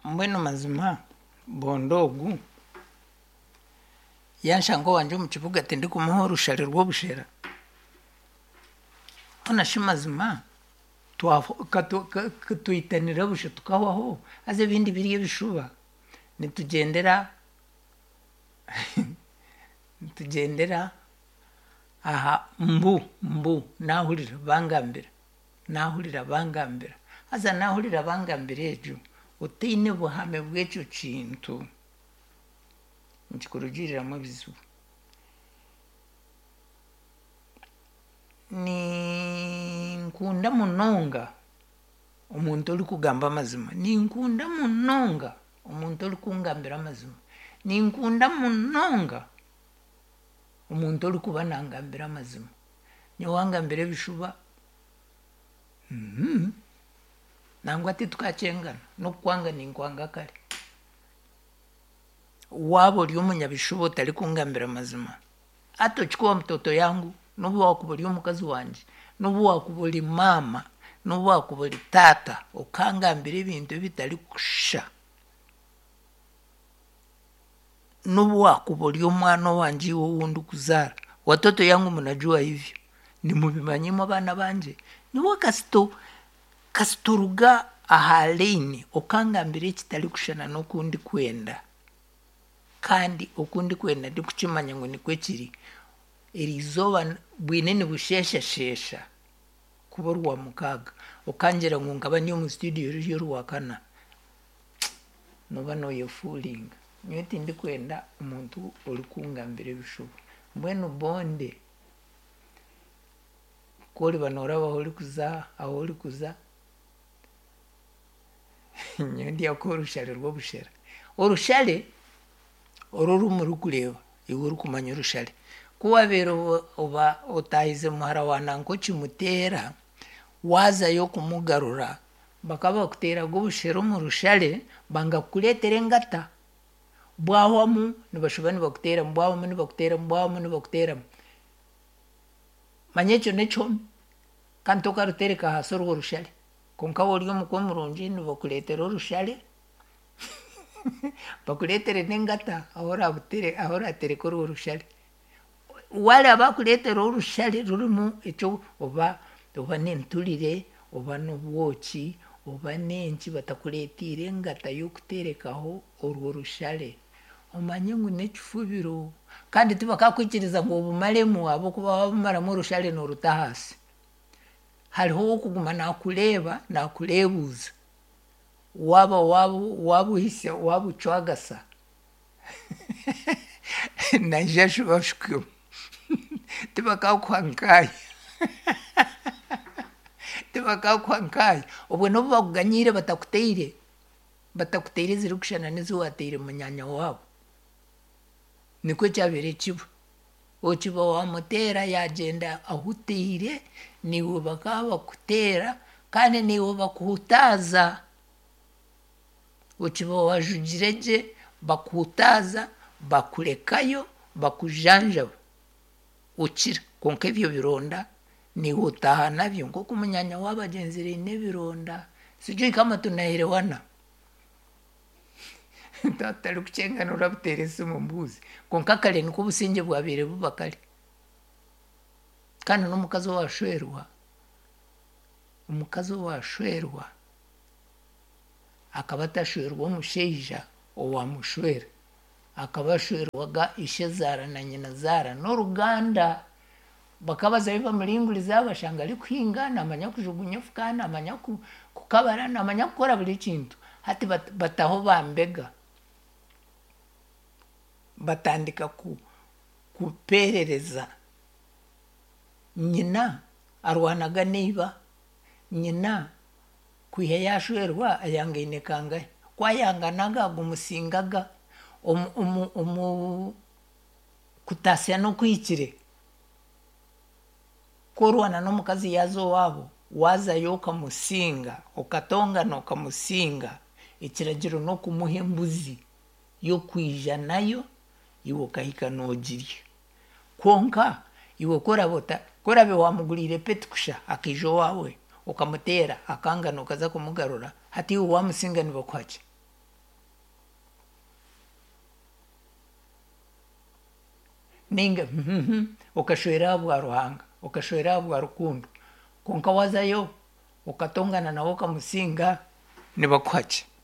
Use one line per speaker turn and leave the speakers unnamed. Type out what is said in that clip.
mbwenu mazima bondogu yanshango wanje mukibuga tindi kumuha urushari rw'obushera ona shimazima tuitanira bushe tukawaho aze bindi biriye bishuba nitugendera aha mbu nahurira bangambira aza nahurira bangambira ejo utine buhame bw'eco kintu nkikurugiriramu ebizibu ninkunda munonga omuntu oli kugamba amazima ninkunda munonga omuntu oli kungambira amazima ninkunda munonga omuntu oli kuba nangambira amazima nyewangambira ebishuba nangwa titukachengana nokukwanga ninkwanga kale wabo oli omunyabishuba otali kungambira amazima ati okikuba mtoto yangu nobu wakuba oli omukazi wanje nobu wakuba oli mama nobu wakuba oli tata okangambira ebintu ebitali kusha nobu wakuba oli omwana wanje iwe wundi kuzara watoto yangu mnajua hivyo nimubimanyimu abana banje niwe kasituruga ahaleini okangambira ekitali kushana n'okundi kwenda kandi okundi kwenda ndikukimanya ngo nikwe kiri erizoba bwine nibusheshashesha kuba rwa mukaga okangira ngo nkaba niyo mu studio ryo rwakana noba noyo fooling nyoti ndikwenda umuntu oli kungambira ebishuba mbwenu bonde koli banoraba aho oli kuza nyondi yakora urushale rw'obushera urushale orurumuri kureba iwe uri kumanya urushale kuwabera oba otahize muhara wananko kimutera wazayo kumugarura bakaba bakutera g'obushera mu rushale bangakuletere engata bwawamu nibashuba nibakuteramu bwawamu nibakuteramu manya ekyo nekyomi kandi tokarutereka hasi orwo rushale konka wori omuko murungi nibakuletera orushale bakuletere n'engata aho ratereka orwo rushale wale abakuletera orushale rurimu ekyo oba n'enturire oba n'obwoki oba n'enki batakuletire engata y'okuterekaho orwo rushale omanye ngu n'ekifubiro kandi tibakakwikiriza ngu obumalemu abokuba wabumaramu orushale n'oruta hasi hariho okuguma nakulebuuza wabuhisa wabucwagasa naija shubashukyo tibakakuhankaya obwo nobu bakuganyire batakuteire ziri kushana nizo wateire munyanya wabo nikwe kyabere kiba okiba wamutera yagenda ahuteire niwe bakaba bakutera kandi niwe bakuhutaza okiba wajugiregye bakuhutaza bakurekayo bakujanjaba ukira konka ebyo bironda niwe utaha nabyo nk'oku munyanya w'abagenzire n'ebironda sijui kama tunaelewana tatari kuchengana urabutere esimu mbuzi konka kale niko obusinge bwabere buba kale kandi n'omukazi owashwerwa akaba atashwerwa omusheija owamushwera akaba ashwerwaga ishe zara na nyina zara n'oruganda bakabaza biba muringuriza bashanga ari kuhinga namanya kujugunya fuka namanya kukabara namanya gukora buri kintu hati bataho bambega batandika kuperereza nyina arwanaga niba nyina kwihe yashwerwa ayangaine kangahe kwayanganaga gumusingaga kutasya no kwikire korwana n'omukazi yazo wabo wazayo okamusinga okatongana okamusinga ekiragiro n'okumuha embuzi yokwija nayo iwe okahika n'ogirya konka iwe korabe wamugurire petikusha akijo wawe ukamutera akangana ukaza kumugarura hati iwe wamusinga nibakwaki ninga ukashwera bwa ruhanga ukashwera bwa rukundo konka wazayo ukatongana nawo kamusinga nibakwache